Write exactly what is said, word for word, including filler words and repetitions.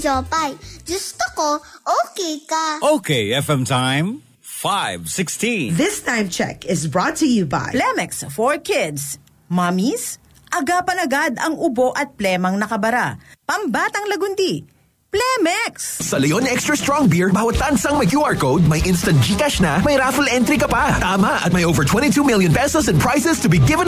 Jopay. Gusto ko, okay ka. Okay, F M time, five sixteen. This time check is brought to you by Plemex for Kids. Mommies, agapan agad ang ubo at plemang nakabara. Pambatang lagundi, Plemex! Sa Leon Extra Strong Beer, bawat tansang may Q R code, may instant GCash na, may raffle entry ka pa. Tama, at may over twenty-two million pesos in prizes to be given